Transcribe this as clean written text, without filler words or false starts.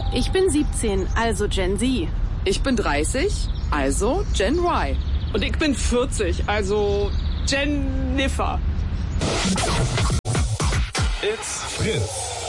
Ich bin 17, also Gen Z. Ich bin 30, also Gen Y. Und ich bin 40, also Jennifer. It's Fritz.